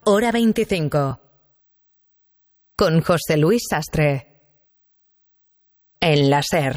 Hora 25. Con José Luis Sastre. En la SER.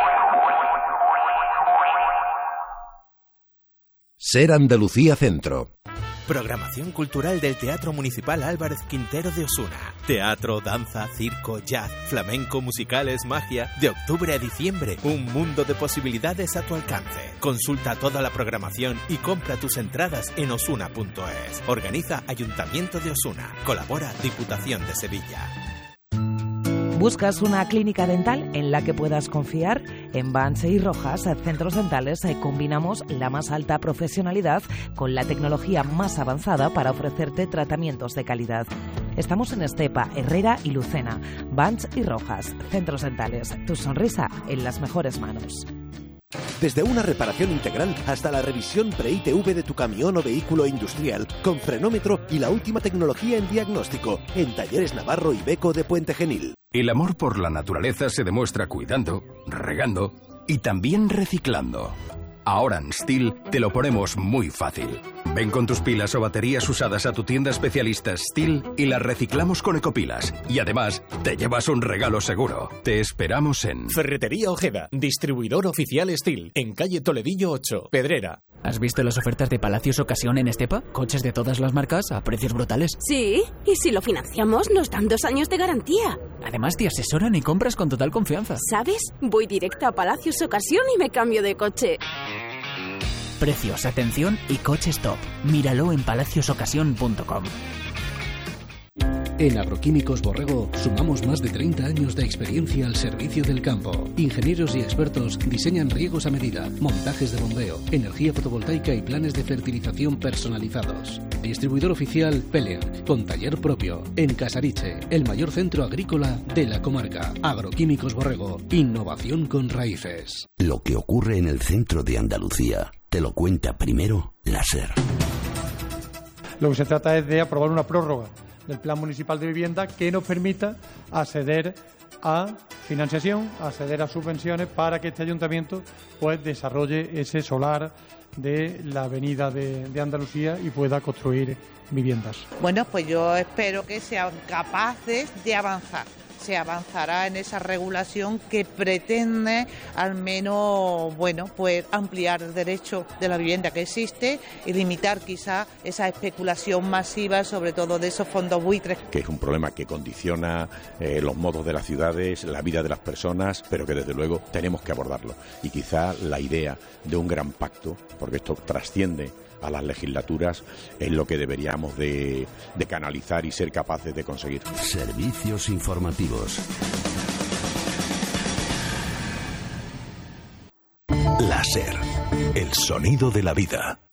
SER Andalucía Centro. Programación cultural del Teatro Municipal Álvarez Quintero de Osuna. Teatro, danza, circo, jazz, flamenco, musicales, magia. De octubre a diciembre, un mundo de posibilidades a tu alcance. Consulta toda la programación y compra tus entradas en osuna.es. Organiza Ayuntamiento de Osuna. Colabora Diputación de Sevilla. ¿Buscas una clínica dental en la que puedas confiar? En Banch y Rojas, Centros Dentales, combinamos la más alta profesionalidad con la tecnología más avanzada para ofrecerte tratamientos de calidad. Estamos en Estepa, Herrera y Lucena. Banch y Rojas, Centros Dentales. Tu sonrisa en las mejores manos. Desde una reparación integral hasta la revisión pre-ITV de tu camión o vehículo industrial, con frenómetro y la última tecnología en diagnóstico, en Talleres Navarro y Beco de Puente Genil. El amor por la naturaleza se demuestra cuidando, regando y también reciclando. Ahora en Stihl te lo ponemos muy fácil. Ven con tus pilas o baterías usadas a tu tienda especialista Stihl y las reciclamos con ecopilas. Y además, te llevas un regalo seguro. Te esperamos en Ferretería Ojeda, distribuidor oficial Stihl, en calle Toledillo 8, Pedrera. ¿Has visto las ofertas de Palacios Ocasión en Estepa? Coches de todas las marcas a precios brutales. Sí, y si lo financiamos nos dan 2 años de garantía. Además te asesoran y compras con total confianza. ¿Sabes? Voy directo a Palacios Ocasión y me cambio de coche. Precios, atención y coches top. Míralo en palaciosocasión.com. En Agroquímicos Borrego sumamos más de 30 años de experiencia al servicio del campo. Ingenieros y expertos diseñan riegos a medida, montajes de bombeo, energía fotovoltaica y planes de fertilización personalizados. Distribuidor oficial Pelen, con taller propio, en Casariche, el mayor centro agrícola de la comarca. Agroquímicos Borrego, innovación con raíces. Lo que ocurre en el centro de Andalucía te lo cuenta primero la SER. Lo que se trata es de aprobar una prórroga del Plan Municipal de Vivienda que nos permita acceder a financiación, acceder a subvenciones para que este ayuntamiento pues desarrolle ese solar de la avenida de Andalucía y pueda construir viviendas. Bueno, pues yo espero que sean capaces de avanzar. Se avanzará en esa regulación que pretende al menos, bueno, pues ampliar el derecho de la vivienda que existe y limitar quizá esa especulación masiva, sobre todo de esos fondos buitres. Que es un problema que condiciona los modos de las ciudades, la vida de las personas, pero que desde luego tenemos que abordarlo. Y quizá la idea de un gran pacto, porque esto trasciende a las legislaturas, es lo que deberíamos de canalizar y ser capaces de conseguir. Servicios informativos. La SER, el sonido de la vida.